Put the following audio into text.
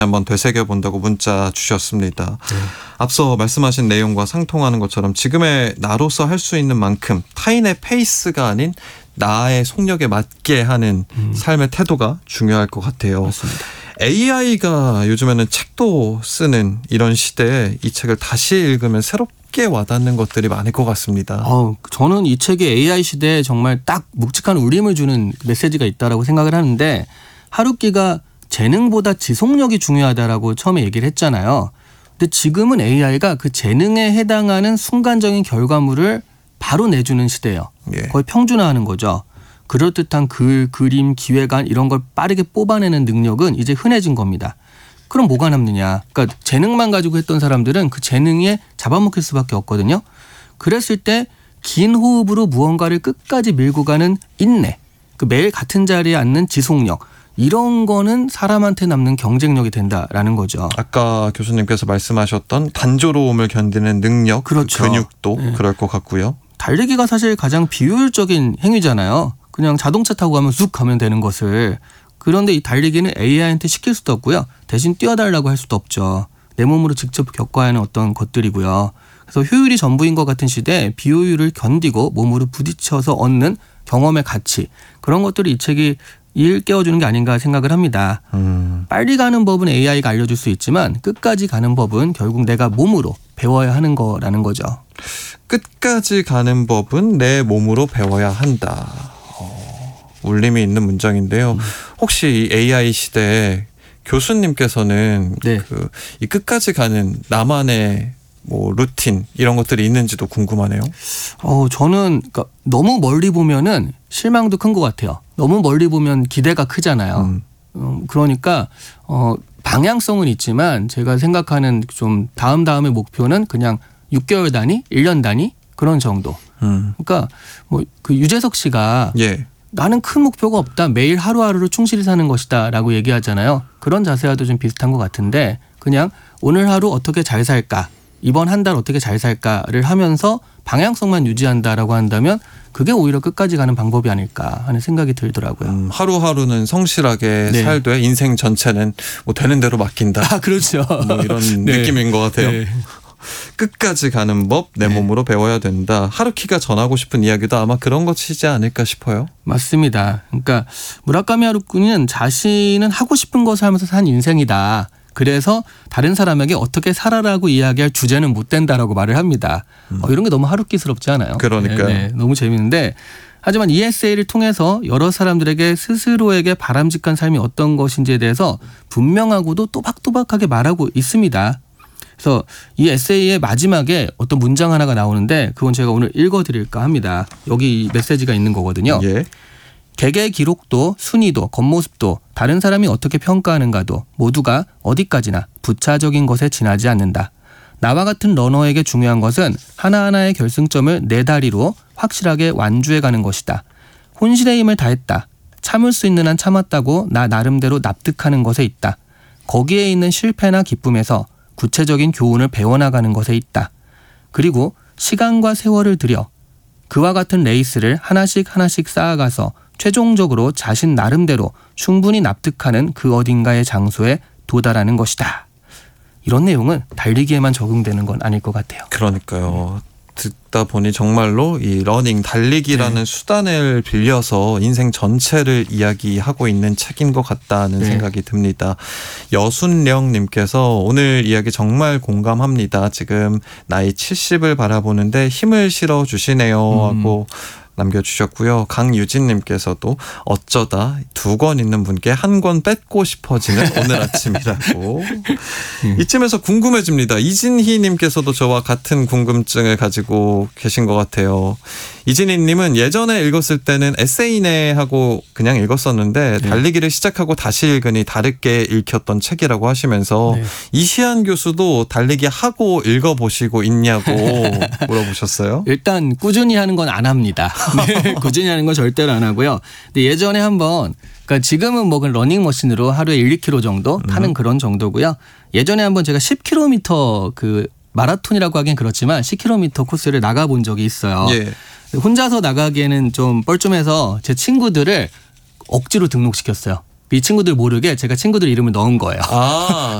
한번 되새겨본다고 문자 주셨습니다. 앞서 말씀하신 내용과 상통하는 것처럼 지금의 나로서 할 수 있는 만큼 타인의 페이스가 아닌 나의 속력에 맞게 하는 삶의 태도가 중요할 것 같아요. 맞습니다. AI가 요즘에는 책도 쓰는 이런 시대에 이 책을 다시 읽으면 새롭게 와닿는 것들이 많을 것 같습니다. 저는 이 책에 AI 시대에 정말 딱 묵직한 울림을 주는 메시지가 있다라고 생각을 하는데, 하루키가 재능보다 지속력이 중요하다라고 처음에 얘기를 했잖아요. 근데 지금은 AI가 그 재능에 해당하는 순간적인 결과물을 바로 내주는 시대예요. 예. 거의 평준화하는 거죠. 그럴듯한 글, 그림, 기획안 이런 걸 빠르게 뽑아내는 능력은 이제 흔해진 겁니다. 그럼 뭐가 남느냐. 그러니까 재능만 가지고 했던 사람들은 그 재능에 잡아먹힐 수밖에 없거든요. 그랬을 때 긴 호흡으로 무언가를 끝까지 밀고 가는 인내, 그 매일 같은 자리에 앉는 지속력, 이런 거는 사람한테 남는 경쟁력이 된다라는 거죠. 아까 교수님께서 말씀하셨던 단조로움을 견디는 능력, 그렇죠. 근육도 네. 그럴 것 같고요. 달리기가 사실 가장 비효율적인 행위잖아요. 그냥 자동차 타고 가면 쑥 가면 되는 것을. 그런데 이 달리기는 AI한테 시킬 수도 없고요. 대신 뛰어달라고 할 수도 없죠. 내 몸으로 직접 겪어야 하는 어떤 것들이고요. 그래서 효율이 전부인 것 같은 시대에 비효율을 견디고 몸으로 부딪혀서 얻는 경험의 가치, 그런 것들을 이 책이 일깨워주는 게 아닌가 생각을 합니다. 빨리 가는 법은 AI가 알려줄 수 있지만 끝까지 가는 법은 결국 내가 몸으로 배워야 하는 거라는 거죠. 끝까지 가는 법은 내 몸으로 배워야 한다. 울림이 있는 문장인데요. 혹시 이 AI 시대에 교수님께서는 네. 이 끝까지 가는 나만의 뭐 루틴 이런 것들이 있는지도 궁금하네요. 저는 그러니까 너무 멀리 보면은 실망도 큰 것 같아요. 너무 멀리 보면 기대가 크잖아요. 그러니까 방향성은 있지만 제가 생각하는 좀 다음의 목표는 그냥 6개월 단위, 1년 단위 그런 정도. 그러니까 뭐 그 유재석 씨가 예. 나는 큰 목표가 없다. 매일 하루하루를 충실히 사는 것이다 라고 얘기하잖아요. 그런 자세와도 좀 비슷한 것 같은데, 그냥 오늘 하루 어떻게 잘 살까, 이번 한 달 어떻게 잘 살까를 하면서 방향성만 유지한다라고 한다면 그게 오히려 끝까지 가는 방법이 아닐까 하는 생각이 들더라고요. 하루하루는 성실하게 네. 살되 인생 전체는 뭐 되는 대로 맡긴다. 그렇죠. 뭐 이런 네. 느낌인 것 같아요. 네. 끝까지 가는 법, 내 몸으로 배워야 된다. 하루키가 전하고 싶은 이야기도 아마 그런 것이지 않을까 싶어요. 맞습니다. 그러니까 무라카미 하루키는 자신은 하고 싶은 것을 하면서 산 인생이다. 그래서 다른 사람에게 어떻게 살아라고 이야기할 주제는 못 된다라고 말을 합니다. 이런 게 너무 하루키스럽지 않아요? 그러니까요. 네, 너무 재미있는데, 하지만 이 에세이를 통해서 여러 사람들에게 스스로에게 바람직한 삶이 어떤 것인지에 대해서 분명하고도 또박또박하게 말하고 있습니다. 그래서 이 에세이의 마지막에 어떤 문장 하나가 나오는데 그건 제가 오늘 읽어드릴까 합니다. 여기 이 메시지가 있는 거거든요. 예. 개개의 기록도 순위도 겉모습도 다른 사람이 어떻게 평가하는가도 모두가 어디까지나 부차적인 것에 지나지 않는다. 나와 같은 러너에게 중요한 것은 하나하나의 결승점을 내 다리로 확실하게 완주해가는 것이다. 혼신의 힘을 다했다. 참을 수 있는 한 참았다고 나 나름대로 납득하는 것에 있다. 거기에 있는 실패나 기쁨에서 구체적인 교훈을 배워나가는 것에 있다. 그리고 시간과 세월을 들여 그와 같은 레이스를 하나씩 쌓아가서 최종적으로 자신 나름대로 충분히 납득하는 그 어딘가의 장소에 도달하는 것이다. 이런 내용은 달리기에만 적용되는 건 아닐 것 같아요. 그러니까요. 듣다 보니 정말로 이 러닝, 달리기라는 수단을 빌려서 인생 전체를 이야기하고 있는 책인 것 같다는 생각이 듭니다. 여순령님께서 오늘 이야기 정말 공감합니다. 지금 나이 70을 바라보는데 힘을 실어주시네요 하고 남겨주셨고요. 강유진님께서도 어쩌다 2권 있는 분께 1권 뺏고 싶어지는 오늘 아침이라고. 이쯤에서 궁금해집니다. 이진희님께서도 저와 같은 궁금증을 가지고 계신 것 같아요. 이진희님은 예전에 읽었을 때는 에세이네 하고 그냥 읽었었는데 달리기를 시작하고 다시 읽으니 다르게 읽혔던 책이라고 하시면서 이시안 교수도 달리기 하고 읽어보시고 있냐고 물어보셨어요. 일단 꾸준히 하는 건 안 합니다. 네, 꾸준히 하는 건 절대로 안 하고요. 근데 예전에 한번, 그러니까 지금은 뭐 러닝머신으로 하루에 1~2km 정도 타는 그런 정도고요. 예전에 한번 제가 10km 그 마라톤이라고 하긴 그렇지만 10km 코스를 나가본 적이 있어요. 예. 혼자서 나가기에는 좀 뻘쭘해서 제 친구들을 억지로 등록시켰어요. 이 친구들 모르게 제가 친구들 이름을 넣은 거예요. 아,